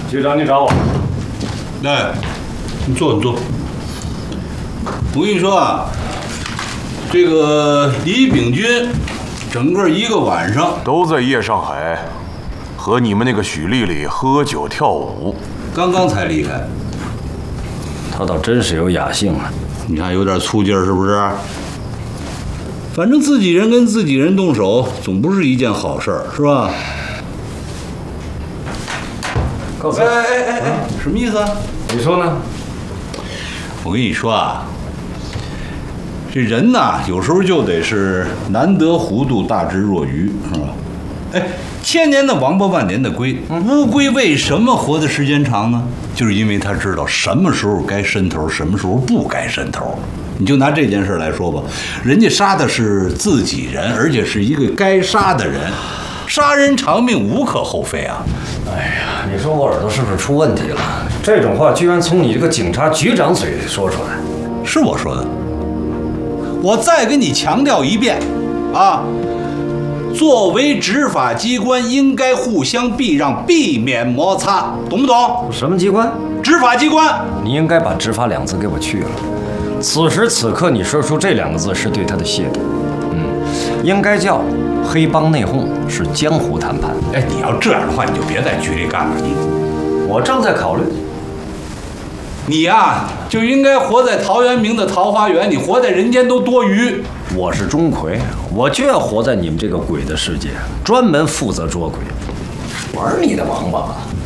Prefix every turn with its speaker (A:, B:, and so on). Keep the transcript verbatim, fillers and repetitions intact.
A: 局长，你找我？
B: 哎，你坐，你坐。我跟你说啊，这个李秉军，整个一个晚上
C: 都在夜上海，和你们那个许丽丽喝酒跳舞，
B: 刚刚才离开。
A: 他倒真是有雅兴啊！
B: 你看有点粗劲儿是不是？反正自己人跟自己人动手，总不是一件好事儿，是吧？
A: 告辞。
B: 哎哎哎哎，什么意思啊？
A: 你说呢？
B: 我跟你说啊，这人呐，有时候就得是难得糊涂，大智若愚，是吧？哎，千年的王八，万年的龟。乌龟为什么活的时间长呢？就是因为他知道什么时候该伸头，什么时候不该伸头。你就拿这件事来说吧，人家杀的是自己人，而且是一个该杀的人，杀人偿命无可厚非啊。
A: 哎呀，你说我耳朵是不是出问题了？这种话居然从你这个警察局长嘴里说出来，
B: 是我说的。我再给你强调一遍，啊，作为执法机关，应该互相避让，避免摩擦，懂不懂？
A: 什么机关？
B: 执法机关。
A: 你应该把“执法”两字给我去了。此时此刻，你说出这两个字是对他的亵渎。嗯，应该叫黑帮内讧，是江湖谈判。
B: 哎，你要这样的话，你就别在局里干了。你，
A: 我正在考虑。
B: 你呀、啊，就应该活在陶渊明的桃花源，你活在人间都多余。
A: 我是钟馗，我就要活在你们这个鬼的世界，专门负责捉鬼。玩你的王八吧！